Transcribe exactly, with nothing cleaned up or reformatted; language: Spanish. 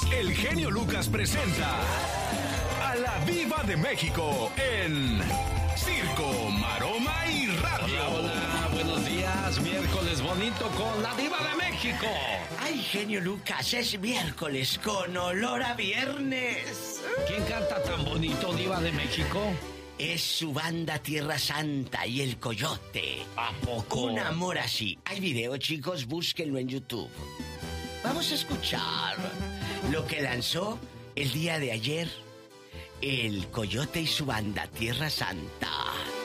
el genio Lucas presenta a la Diva de México en Circo, Maroma y Radio. Hola, hola, buenos días, miércoles bonito con la Diva de México. Ay, genio Lucas, es miércoles con olor a viernes. ¿Quién canta tan bonito, Diva de México? Es su banda Tierra Santa y El Coyote. ¿A poco? Un amor así. Hay video, chicos, búsquenlo en YouTube. Vamos a escuchar lo que lanzó el día de ayer El Coyote y su banda Tierra Santa.